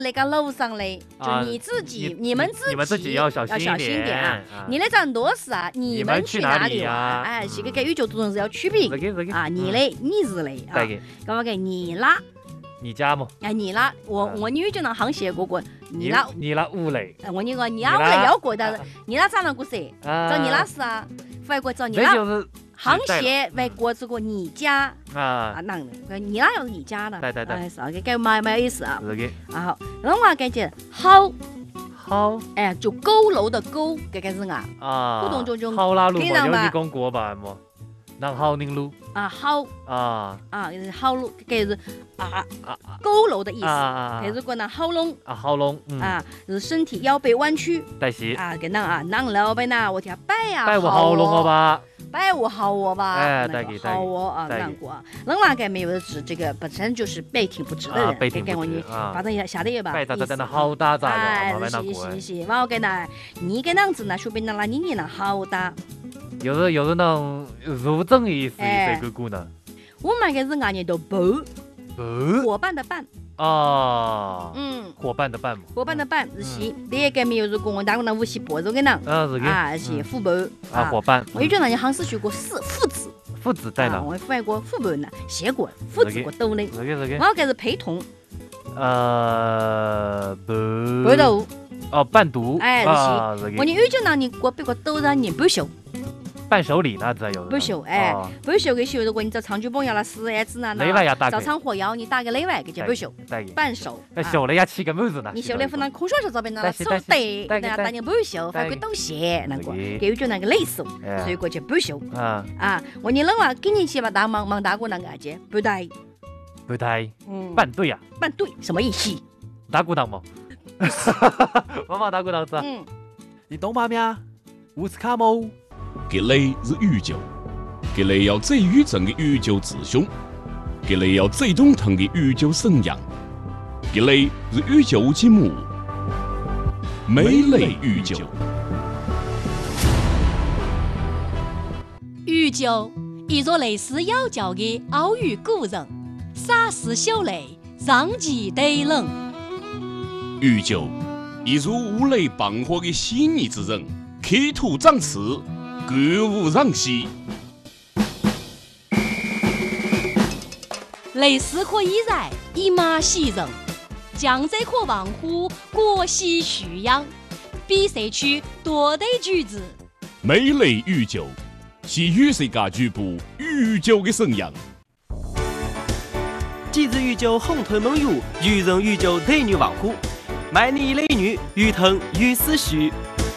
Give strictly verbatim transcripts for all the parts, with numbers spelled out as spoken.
那个楼上的，就你自己，你们自己， 你们自己要小心一点啊！你那张多是啊，你们去哪里玩？哎，这个跟语句读成是要区别啊，你嘞，你是嘞啊，咁我嘅你啦， 你家么？ 哎，你啦，我我女就能行写过过，你啦， 你啦屋嘞， 我你个你啦屋嘞要过，但是你啦咋能过噻？找你啦是啊，外国找你啦。行协外国这个你家啊，那你那要是你家的， 对对对， 哎，是啊，这个蛮蛮有意思啊。 是的。 啊，那我感觉好， 好， 哎，就佝偻的佝，这个是啊， 啊， 古董种种， 好啦路嘛，有你讲过吧么？南好宁路啊，好啊啊，就是好路，这个是啊啊佝偻的意思。啊，这是个那喉咙啊，喉咙啊，就是身体腰背弯曲。 对是啊，跟那啊，那老板呐，我听摆呀， 摆我喉咙好吧。 摆我好我吧， 哎，对给好我啊，难过啊。人那个没有指这个本身就是背挺不直的人， 背挺不直啊。反正也下得也吧。 背咋咋那好打咋哎，是是是，我跟那你跟那子呢，说不定那你你那好打。 有的有的那种入正意思这个股呢。 我们个是俺年都伴，伙伴的伴。 哦， 嗯， 伙伴的伴嘛， 伙伴的伴是西，第一个没有是跟我打过那无锡播着个呢， 啊是个， 啊是伙伴啊伙伴。 我有觉得人家好像是学过四父子， 父子在哪？ 我外国伙伴呢，写过父子过都的， 这个这个， 我个是陪同， 呃伴伴读， 哦伴读， 哎是西，我你有觉得你过别个都让你不修。 伴手礼那才有不秀哎，不秀给秀，如果你找长久帮要了四叶子呢，找长火药你打个内外给就不秀，伴手。 那秀了要起个妹子呢？ 你秀了分那空手手这边呢，手得，那打你不秀，还会抖鞋那个，给有就那个类似，所以过去不秀。啊啊，我你冷了，给你去吧，大忙忙打过那个去，不对， 不对，嗯，伴对呀， 伴对什么意思？ 打鼓档吗？妈妈打鼓档子。 嗯， 你懂吗咩？乌斯卡么？ 这类是宇宙，这类要最宇宙的宇宙之兄，这类要最中疼的宇宙神阳，这类是宇宙之母，美类宇宙。 宇宙，一座类似妖教的奥语古人，洒丝秀泪，让其得冷。 宇宙，一如五雷放火的细腻之人，刻图长刺。歌舞让戏， 类似可以然，以马喜人；江浙可望乎国喜徐扬。比赛区多得句子， 美类宇宙是与世界局部宇宙的神阳。 今日宇宙红头梦游，愚人宇宙美女望乎，卖你美女鱼藤鱼思绪。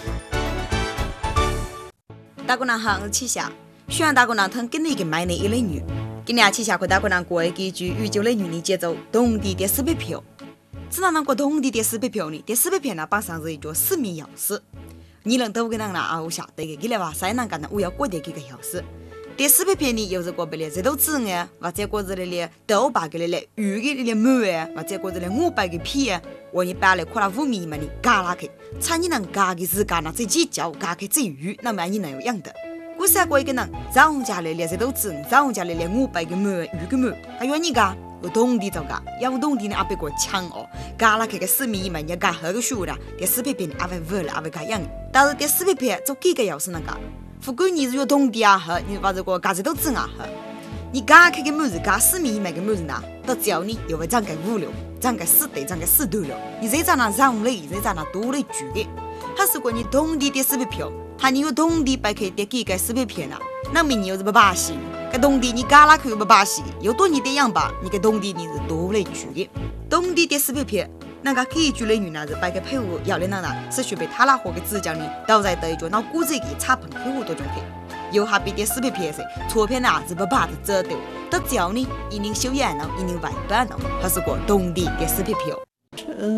大姑娘好，我是七霞。喜欢大姑娘疼跟你个买你一类女，今年七霞和大姑娘过一几句宇宙类女的节奏，同地的四百票。只能能过同地的四百票呢？第四百票呢，榜上是一座四面钥匙。你能都给人拿熬下得个，给来话谁能干呢？我要过的几个钥匙。第四百票呢，又是过不了这都子啊，或者过这里的豆八个嘞，鱼个嘞母啊，或者过这里五百个皮啊，我你摆了可能五米嘛，你嘎拉去。才你能嘎的时间呢，最计较嘎去最鱼，那么你能有样的。我三过一个人，让我家里连这都子，让我家里连五百个母鱼个母，还要你嘎，我同地就嘎，要同地呢阿别个抢哦，嘎拉去个四米嘛，你嘎好个数啦，第四百片阿会饿了阿会嘎样，但是第四百片做几个钥匙能嘎，不管你是有同地啊好，你把这个嘎这都子啊好，你嘎去个母子嘎四米买个母子呢，到只要你又会长个五六。长个四对，长个四对了。你这张那让类，这张那多类举的。还是过你同地的四百票，还你有同地摆开的几个四百票呢？那明年又是不巴西，个同地你嘎拉去又不巴西，有多你的样吧？你个同地你是多类举的。同地的四百票，那个可以举类女呢是摆个配伍要的那那，是学被他那伙个指教呢，都在得一桌那估计给差朋配伍多种去。有下边的四百票噻，错片呢是不把的折掉。到只要呢，一年修养呢，一年外办呢，还是个同地的四百票。